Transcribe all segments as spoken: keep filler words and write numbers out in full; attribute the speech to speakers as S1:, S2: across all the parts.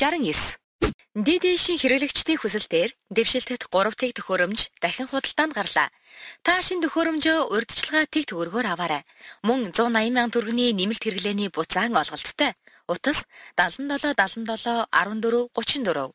S1: шестьдесят девять. Ди-ди-шийн хэрэглэгчдийн хүсэл дээр дэвшилтэд гуравтыг төхөөрөмж дахин худалдаанд гарлаа. Та шин төхөөрөмжөө урьдчилгаа тэг төгрөгөөр аваарай. Мөн one hundred eighty мянган төгрөгийн нэмэлт хэрэглээний буцаан олголттой. Утас seventy-seven seventy-four thirty-four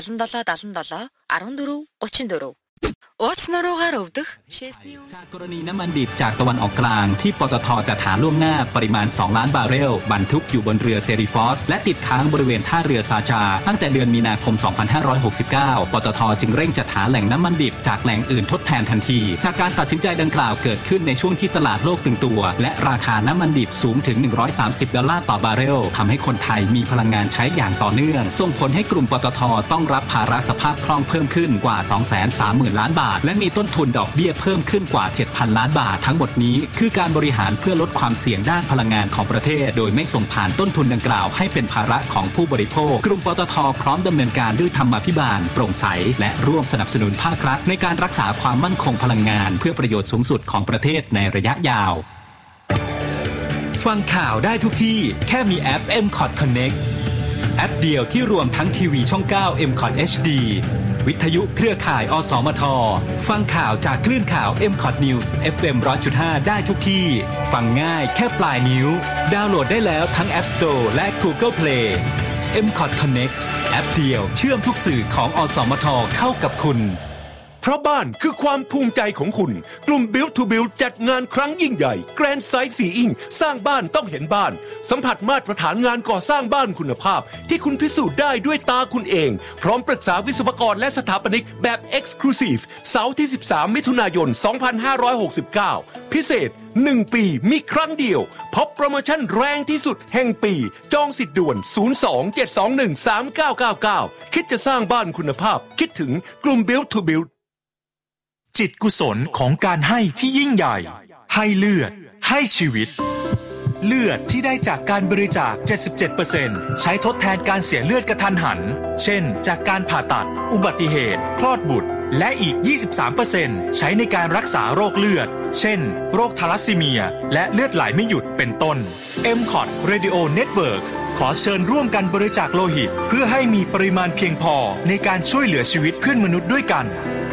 S1: seventy-seven seventy-four thirty-four Ууц нуруугаар өвдөх шестний
S2: จากกรณีน้ำมันดิบจากตะวันออกกลางที่ปตท.จัดหาล่วงหน้าปริมาณสองล้านบาร์เรลบรรทุกอยู่บนเรือเซริฟอสและติดค้างบริเวณท่าเรือซาจาตั้งแต่เดือนมีนาคมสองพันห้าร้อยหกสิบเก้าปตท.จึงเร่งจัดหาแหล่งน้ำมันดิบจากแหล่งอื่นทดแทนทันทีจากการตัดสินใจดังกล่าวเกิดขึ้นในช่วงที่ตลาดโลกตึงตัวและราคาน้ำมันดิบสูงถึงหนึ่งร้อยสามสิบดอลลาร์ต่อบาร์เรลทำให้คนไทยมีพลังงานใช้อย่างต่อเนื่องส่งผลให้กลุ่มปตท.ต้องรับภาระสภาพคล่องเพิ่มขึ้นกว่า สองแสนสามหมื่นล้านบาทและมีต้นทุนดอกเบี้ยเพิ่มขึ้นกว่า เจ็ดพันล้านบาททั้งหมดนี้คือการบริหารเพื่อลดความเสี่ยงด้านพลังงานของประเทศโดยไม่ส่งผ่านต้นทุนดังกล่าวให้เป็นภาระของผู้บริโภคกลุ่มปตท.พร้อมดำเนินการด้วยธรรมาภิบาลโปร่งใสและร่วมสนับสนุนภาครัฐในการรักษาความมั่นคงพลังงานเพื่อประโยชน์สูงสุดของประเทศในระยะยาวฟังข่าวได้ทุกที่แค่มีแอป เอ็ม คอท Connect แอปเดียวที่รวมทั้งทีวีช่องเก้า เอ็ม คอท เอช ดี วิทยุเครือข่ายอสมทฟังข่าวจากคลื่นข่าว เอ็ม คอท News เอฟ เอ็ม หนึ่งร้อยจุดห้า ได้ทุกที่ฟังง่ายแค่ปลายนิ้วดาวน์โหลดได้แล้วทั้ง App Store และ Google Play เอ็ม คอท Connect แอปเดียวเชื่อมทุกสื่อของอสมทเข้ากับคุณ
S3: เพราะบ้านคือความภูมิใจของคุณกลุ่ม Build to Build จัดงานครั้งยิ่งใหญ่ Grand Sightseeing สร้างบ้านต้องเห็นบ้านสัมผัสมาตรฐานงานก่อสร้างบ้านคุณภาพที่คุณพิสูจน์ได้ด้วยตาคุณเองพร้อมปรึกษาวิศวกรและสถาปนิกแบบ Exclusive เสาร์ที่สิบสามมิถุนายนสองพันห้าร้อยหกสิบเก้าพิเศษหนึ่งปีมีครั้งเดียวพบโปรโมชั่นแรงที่สุดแห่งปีจองสิทธิ์ด่วนศูนย์ สอง เจ็ด สอง หนึ่ง สาม เก้า เก้า เก้าคิดจะสร้างบ้านคุณภาพคิดถึงกลุ่ม Build to Build
S4: จิตกุศลของการให้ที่ยิ่งใหญ่ให้เลือดให้ชีวิตเลือดที่ได้จากการบริจาค เจ็ดสิบเจ็ดเปอร์เซ็นต์ ใช้ทดแทนการเสียเลือดกระทันหันเช่นจากการผ่าตัดอุบัติเหตุคลอดบุตรและอีก ยี่สิบสามเปอร์เซ็นต์ ใช้ในการรักษาโรคเลือดเช่นโรคทาลัสซีเมียและเลือดไหลไม่หยุดเป็นต้น เอ็ม คอท Radio Network ขอเชิญร่วมกันบริจาคโลหิตเพื่อให้มีปริมาณเพียงพอในการช่วยเหลือชีวิตเพื่อนมนุษย์ด้วยกัน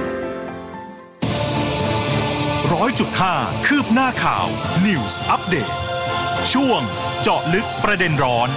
S4: ร้อยจุดห้า คืบหน้าข่าว News Update ช่วงเจาะลึกประเด็นร้อน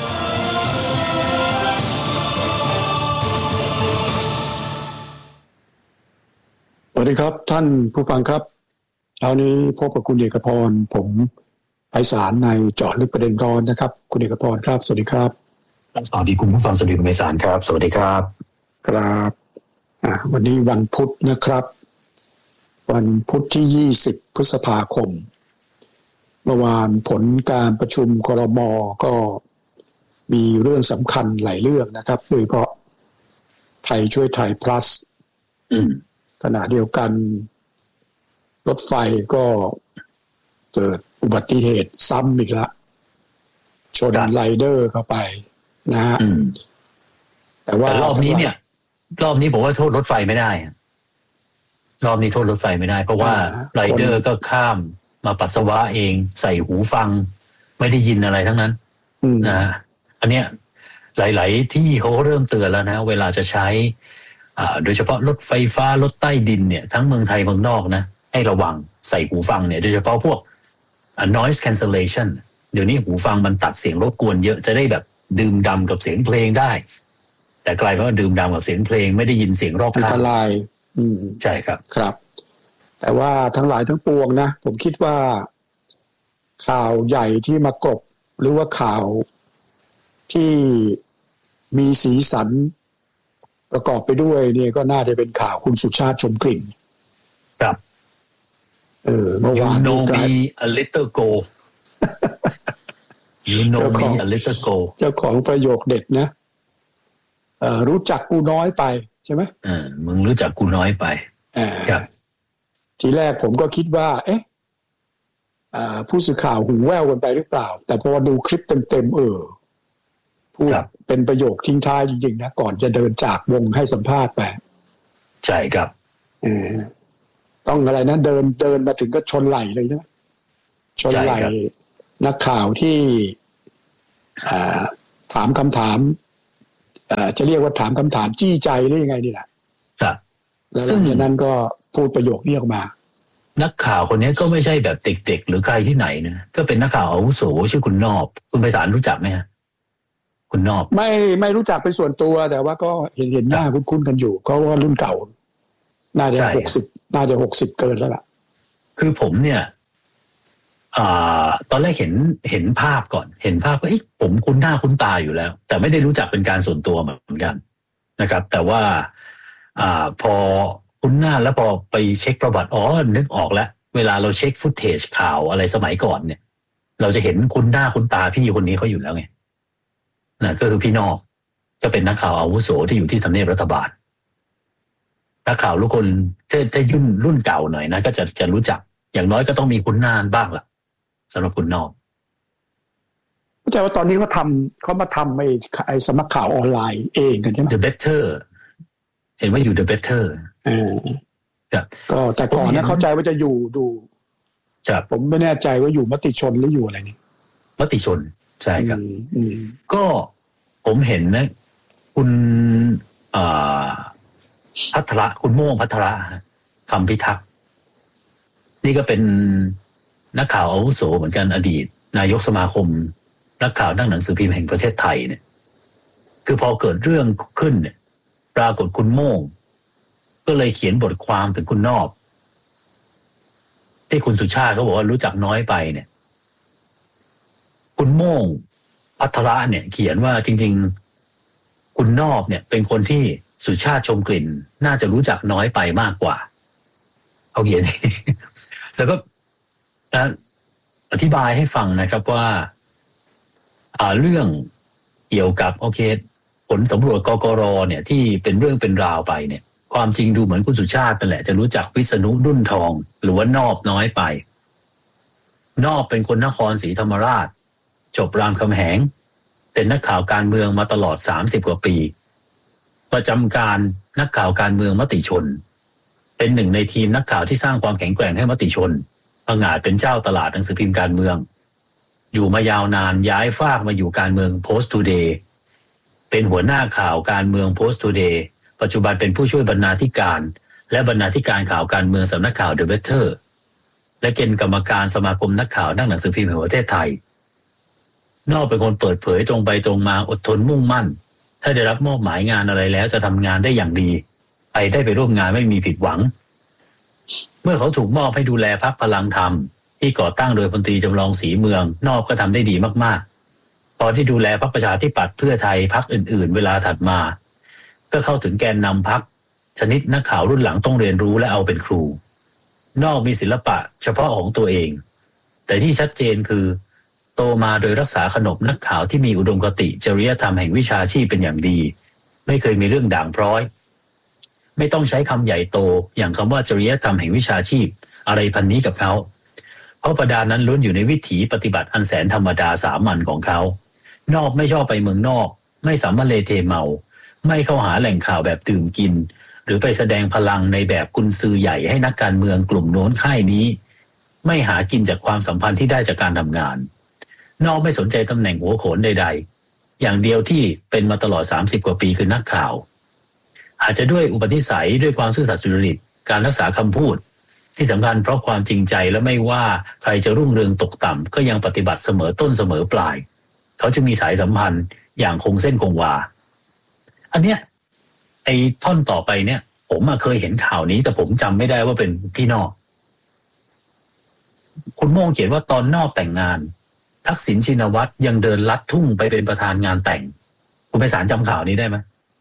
S5: สวัสดีครับท่านผู้ฟังครับเช้านี้พบกับคุณเอกพรผมไพศาลในเจาะลึกประเด็นร้อนนะครับคุณเอกพรครับสวัสดีครับ
S6: สวัสดีคุณผู้ฟังสวัสดีคุณไพศาลครับสวัสดีครับ
S5: ครับอ่าวันนี้วันพุธนะครับวันพุธที่ยี่สิบพฤษภาคมเมื่อวานผลการประชุมครม.ก็มีเรื่องสำคัญหลายเรื่องนะครับโดยเฉพาะไทยช่วยไทย plus ขณะเดียวกันรถไฟก็เกิดอุบัติเหตุซ้ำอีกแล้วชนไรเดอร์เข้าไปนะฮะ
S6: แต่ว่ารอบนี้เนี่ยรอบนี้ผมว่าโทษรถไฟไม่ได้รอบนี้โทษรถไฟไม่ได้เพราะว่าไรเดอร์ก็ข้ามมาปัสสาวะเองใส่หูฟังไม่ได้ยินอะไรทั้งนั้นนะอันเนี้ยหลายๆที่เขาเริ่มเตือนแล้วนะเวลาจะใช้โดยเฉพาะรถไฟฟ้ารถใต้ดินเนี่ยทั้งเมืองไทยเมืองนอกนะให้ระวังใส่หูฟังเนี่ยโดยเฉพาะพวก noise cancellation เดี๋ยวนี้หูฟังมันตัดเสียงรบกวนเยอะจะได้แบบดื่มด่ำกับเสียงเพลงได้แต่กลายเป็นว่าดื่มด่ำกับเสียงเพลงไม่ได้ยินเสียงรอบข้างอันตรายใช่ครับ
S5: ครับแต่ว่าทั้งหลายทั้งปวงนะผมคิดว่าข่าวใหญ่ที่มากรบหรือว่าข่าวที่มีสีสันประกอบไปด้วยเนี่ยก็น่าจะเป็นข่าวคุณสุชาติชมกลิ่น
S6: ครับ
S5: เออเมื่อวาน
S6: You know me a little go You know me a little go
S5: เจ้าของประโยคเด็ดนะเอ่อรู้จักกูน้อยไปใช่ไหม
S6: เออมึงรู้จักกูน้อยไปครับ
S5: ทีแรกผมก็คิดว่าเอ๊ะผู้สื่อข่าวหูแว่วกันไปหรือเปล่าแต่พอดูคลิปเต็มๆเออพูดเป็นประโยคทิ้งท้ายจริงๆนะก่อนจะเดินจากวงให้สัมภาษณ์ไป
S6: ใช่ครับ
S5: เออต้องอะไรนะเดินเดินมาถึงก็ชนไหล่เลยนะชนไหล่นักข่าวที่ถามคำถามจะเรียกว่าถามคำถามจี้ใจหรือยังไงนี่แหละ
S6: ครับ
S5: แล้วหลังจากนั้นก็พูดประโยคนี้ออกมา
S6: นักข่าวคนนี้ก็ไม่ใช่แบบเด็กๆหรือใครที่ไหนนะก็เป็นนักข่าวอาวุโสชื่อคุณนอบคุณไพศาลรู้จักไหมฮะคุณนอบ
S5: ไม่ไม่รู้จักเป็นส่วนตัวแต่ว่าก็เห็นเห็นหน้าคุ้นๆกันอยู่ก็ว่ารุ่นเก่าน่าจะหกสิบน่าจะหกสิบเกินแล้วล่ะ
S6: คือผมเนี่ยอ่าตอนแรกเห็นเห็นภาพก่อนเห็นภาพว่าผมคุ้นหน้าคุ้นตาอยู่แล้วแต่ไม่ได้รู้จักเป็นการส่วนตัวเหมือนกันนะครับแต่ว่าอ่าพอคุ้นหน้าแล้วพอไปเช็คประวัติอ๋อนึกออกแล้วเวลาเราเช็คฟุตเทจข่าวอะไรสมัยก่อนเนี่ยเราจะเห็นคุ้นหน้าคุ้นตาพี่คนนี้เขาอยู่แล้วไงนั่นก็คือพี่นอกก็เป็นนักข่าวอาวุโสที่อยู่ที่ทำเนียบรัฐบาลนักข่าวทุกคนถ้าถ้ายุ่นรุ่นเก่าหน่อยนะก็จะจะรู้จักอย่างน้อยก็ต้องมีคุ้นหน้าบ้างล่ะสำหรับคุณนอก
S5: เข้าใจว่าตอนนี้เขาทำเขามาทำไอ้ไอ้สมัครข่าวออนไลน์เองกันใช่ไหม
S6: The Better เห็นว่าอยู่ The Better
S5: อ่าก็แต่ก่อนนะเข้าใจว่าจะอยู่ดูผมไม่แน่ใจว่าอยู่มติชนหรืออยู่อะไรนี่
S6: มติชนใช่ครับก็ผมเห็นนะคุณพัทระคุณโม่งพัทระคำพิทักษ์นี่ก็เป็นนักข่าวอาวุโสเหมือนกันอดีตนายกสมาคมนักข่าวนักหนังสือพิมพ์แห่งประเทศไทยเนี่ยคือพอเกิดเรื่องขึ้นเนี่ยปรากฏคุณโม่งก็เลยเขียนบทความถึงคุณนอบที่คุณสุชาติเขาบอกว่ารู้จักน้อยไปเนี่ยคุณโม่งพัทระเนี่ยเขียนว่าจริงๆคุณนอบเนี่ยเป็นคนที่สุชาติชมกลิ่นน่าจะรู้จักน้อยไปมากกว่าเอาเขียน แล้วก็อธิบายให้ฟังนะครับว่าเรื่องเกี่ยวกับโอเคผลสำรวจกกร.เนี่ยที่เป็นเรื่องเป็นราวไปเนี่ยความจริงดูเหมือนคุณสุชาตินั่นแหละจะรู้จักวิษณุรุ่นทองหรือว่านอบน้อยไปนอบเป็นคนนครศรีธรรมราชจบรามคำแหงเป็นนักข่าวการเมืองมาตลอดสามสิบกว่าปีประจำการนักข่าวการเมืองมติชนเป็นหนึ่งในทีมนักข่าวที่สร้างความแข็งแกร่งให้มติชนผงาดเป็นเจ้าตลาดหนังสือพิมพ์การเมืองอยู่มายาวนานย้ายฟากมาอยู่การเมือง Post Today เป็นหัวหน้าข่าวการเมือง Post Today ปัจจุบันเป็นผู้ช่วยบรรณาธิการและบรรณาธิการข่าวการเมืองสำนักข่าว The Better และเป็นกรรมการสมาคมนักข่าวนักหนังสือพิมพ์แห่งประเทศไทยนอกเป็นคนเปิดเผยตรงไปตรงมาอดทนมุ่งมั่นถ้าได้รับมอบหมายงานอะไรแล้วจะทำงานได้อย่างดีไปได้ไปร่วมงานไม่มีผิดหวังเมื่อเขาถูกมอบให้ดูแลพรรคพลังธรรมที่ก่อตั้งโดยพลตรีจำลองศรีเมืองนอกก็ทำได้ดีมากๆตอนที่ดูแลพรรคประชาธิปัตย์เพื่อไทยพรรคอื่นๆเวลาถัดมาก็เข้าถึงแกนนำพรรคชนิดนักข่าวรุ่นหลังต้องเรียนรู้และเอาเป็นครูนอกมีศิลปะเฉพาะของตัวเองแต่ที่ชัดเจนคือโตมาโดยรักษาขนบนักข่าวที่มีอุดมคติจริยธรรมแห่งวิชาชีพเป็นอย่างดีไม่เคยมีเรื่องด่างพร้อยไม่ต้องใช้คำใหญ่โตอย่างคำว่าจริยธรรมแห่งวิชาชีพอะไรพันนี้กับเขาเพราะประดานั้นล้วนอยู่ในวิถีปฏิบัติอันแสนธรรมดาสามัญของเขานอกไม่ชอบไปเมืองนอกไม่สามารถเลเทเมาไม่เข้าหาแหล่งข่าวแบบดื่มกินหรือไปแสดงพลังในแบบกุญซือใหญ่ให้นักการเมืองกลุ่มโน้นค่ายนี้ไม่หากินจากความสัมพันธ์ที่ได้จากการทำงานนอกไม่สนใจตำแหน่งหัวโขนใดๆอย่างเดียวที่เป็นมาตลอดสามสิบกว่าปีคือนักข่าวอาจจะด้วยอุปนิสัยด้วยความซื่อสัตย์สุจริตการรักษาคำพูดที่สำคัญเพราะความจริงใจและไม่ว่าใครจะรุ่งเรืองตกต่ำก็ยังปฏิบัติเสมอต้นเสมอปลายเขาจะมีสายสัมพันธ์อย่างคงเส้นคงวาอันเนี้ยไอ้ท่อนต่อไปเนี่ยผมเคยเห็นข่าวนี้แต่ผมจำไม่ได้ว่าเป็นพี่นอกคุณโม่งเขียนว่าตอนนอกแต่งงานทักษิณชินวัตรยังเดินลัดทุ่งไปเป็นประธานงานแต่งคุณไพศาลจำข่าวนี้ได้ไหม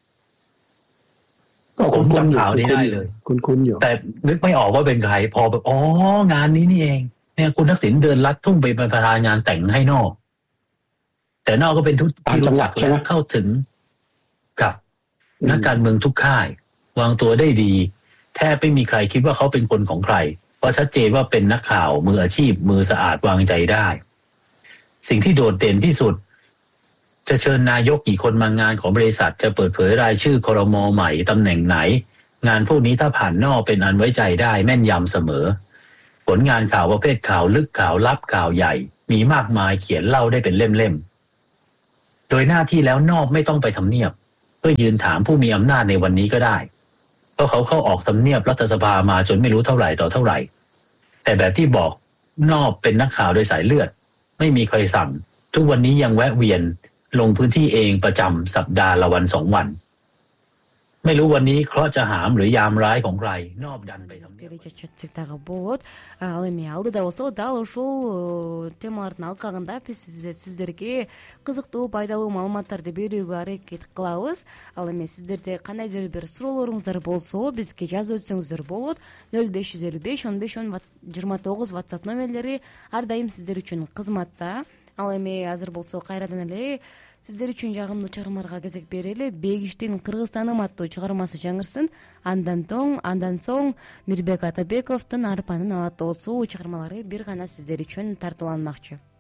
S6: ผมจำข่าวนี้ได้เลย
S5: คุ้นๆอยู่
S6: แต่นึกไม่ออกว่าเป็นใครพอแบบอ๋องานนี้นี่เองเนี่ยคุณทักษิณเดินลัดทุ่งไปเป็นประธานงานแต่งให้นอกแต่นอกก็เป็นทุกที่รู้จักและเข้าถึงกับนักการเมืองทุกค่ายวางตัวได้ดีแทบไม่มีใครคิดว่าเขาเป็นคนของใครเพราะชัดเจนว่าเป็นนักข่าวมืออาชีพมือสะอาดวางใจได้สิ่งที่โดดเด่นที่สุดจะเชิญนายกกี่คนมางานของบริษัทจะเปิดเผยรายชื่อครม.ใหม่ตำแหน่งไหนงานพวกนี้ถ้าผ่านนอกเป็นอันไว้ใจได้แม่นยำเสมอผลงานข่าวประเภทข่าวลึกข่าวลับข่าวใหญ่มีมากมายเขียนเล่าได้เป็นเล่มๆโดยหน้าที่แล้วนอกไม่ต้องไปทำเนียบก็ยืนถามผู้มีอำนาจในวันนี้ก็ได้เพราะเขาเข้าออกทำเนียบรัฐสภามาจนไม่รู้เท่าไหร่ต่อเท่าไหร่แต่แบบที่บอกนอบเป็นนักข่าวโดยสายเลือดไม่มีใครสั่งทุกวันนี้ยังแวะเวียนลงพื้นที่เองประจำสัปดาห์ละวันสองวันไม่รู้วันนี้เคราะห์จะหามหรือยามร้ายของใครนอบดันไปทำเนียบ
S7: перечатчик дагы болот. Ал эми алдыда болсо дал ушул темалардын алкагында биз сиздерге кызыктуу пайдалуу маалыматтарды берүүгө аракет кылабыз. Ал эми сиздерде кандайдыр бир суроолоруңуздар болсо бизге жазып өтсөңүздөр болот. нөл беш жүз элүү беш он беш он жыйырма тогуз WhatsApp номерлери ар дайым сиздер үчүн кызматта. Ал эми азыр болсо кайрадан эле сиздер үчүн жагымдуу чыгармаларга кезек берели. Бегиштин Кыргызстаным аттуу чыгармасы жаңырсын. Андан соң, андан соң Мирбек Атабековдун Арпанын ала тоосу чыгармалары бир гана сиздер үчүн тартууланмакчы.